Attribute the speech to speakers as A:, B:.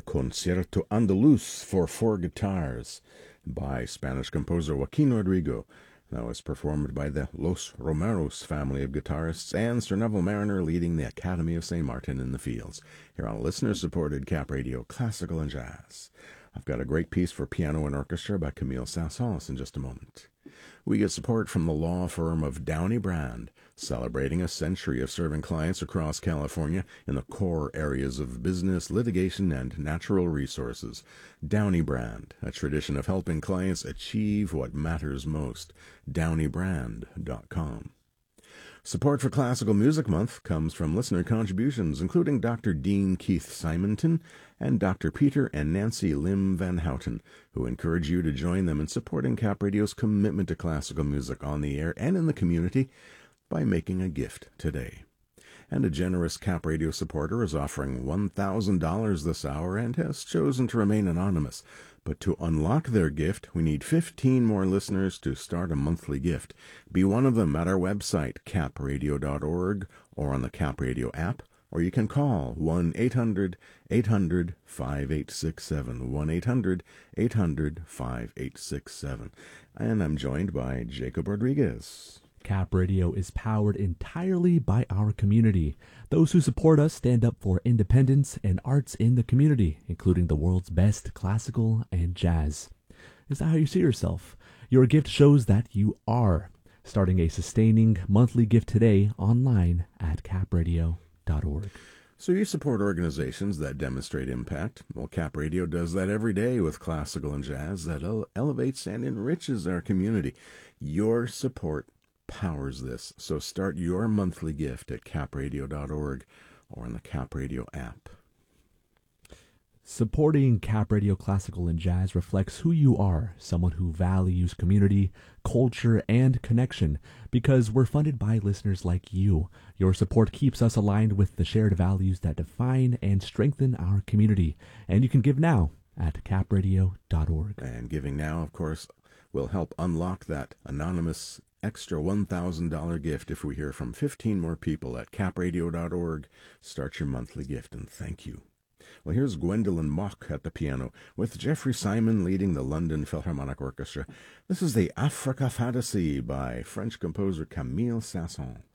A: Concierto Andaluz for four guitars by Spanish composer Joaquin Rodrigo. That was performed by the Los Romeros family of guitarists and Sir Neville Mariner leading the Academy of St. Martin in the Fields, here on listener-supported Cap Radio Classical and Jazz. I've got a great piece for piano and orchestra by Camille Saint-Saëns in just a moment. We get support from the law firm of Downey Brand, celebrating a century of serving clients across California in the core areas of business, litigation, and natural resources. Downey Brand, a tradition of helping clients achieve what matters most. DowneyBrand.com. Support for Classical Music Month comes from listener contributions, including Dr. Dean Keith Simonton and Dr. Peter and Nancy Lim Van Houten, who encourage you to join them in supporting Cap Radio's commitment to classical music on the air and in the community by making a gift today. And a generous Cap Radio supporter is offering $1,000 this hour and has chosen to remain anonymous. But to unlock their gift, we need 15 more listeners to start a monthly gift. Be one of them at our website, capradio.org, or on the Cap Radio app, or you can call 1-800-800-5867, 1-800-800-5867. And I'm joined by Jacob Rodriguez.
B: Cap Radio is powered entirely by our community. Those who support us stand up for independence and arts in the community, including the world's best classical and jazz. Is that how you see yourself? Your gift shows that you are. Starting a sustaining monthly gift today online at capradio.org.
A: So you support organizations that demonstrate impact. Well, Cap Radio does that every day with classical and jazz that elevates and enriches our community. Your support powers this. So start your monthly gift at capradio.org or on the Cap Radio app.
B: Supporting Cap Radio Classical and Jazz reflects who you are, someone who values community, culture, and connection, because we're funded by listeners like you. Your support keeps us aligned with the shared values that define and strengthen our community, and you can give now at capradio.org.
A: And giving now, of course, will help unlock that anonymous extra $1,000 gift if we hear from 15 more people at capradio.org. Start your monthly gift, and thank you. Well, here's Gwendolyn Mock at the piano, with Jeffrey Simon leading the London Philharmonic Orchestra. This is the Africa Fantasy by French composer Camille Saint-Saëns.